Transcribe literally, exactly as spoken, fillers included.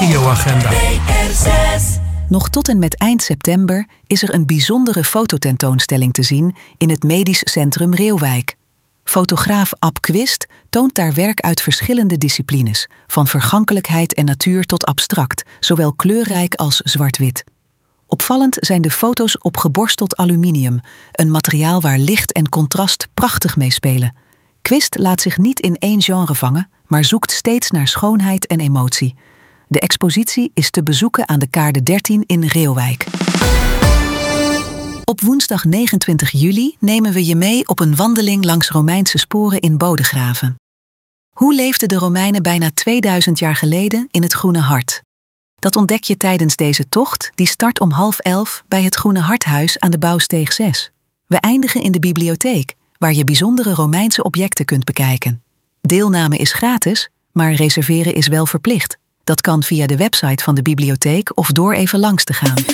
regioagenda. Nog tot en met eind september is er een bijzondere fototentoonstelling te zien in het Medisch Centrum Reeuwijk. Fotograaf Ab Quist toont daar werk uit verschillende disciplines, van vergankelijkheid en natuur tot abstract, zowel kleurrijk als zwart-wit. Opvallend zijn de foto's op geborsteld aluminium, een materiaal waar licht en contrast prachtig meespelen. Quist laat zich niet in één genre vangen, maar zoekt steeds naar schoonheid en emotie. De expositie is te bezoeken aan de Kaarde dertien in Reeuwijk. Op woensdag negenentwintig juli nemen we je mee op een wandeling langs Romeinse sporen in Bodegraven. Hoe leefden de Romeinen bijna tweeduizend jaar geleden in het Groene Hart? Dat ontdek je tijdens deze tocht, die start om half elf bij het Groene Harthuis aan de Bouwsteeg zes. We eindigen in de bibliotheek, waar je bijzondere Romeinse objecten kunt bekijken. Deelname is gratis, maar reserveren is wel verplicht. Dat kan via de website van de bibliotheek of door even langs te gaan.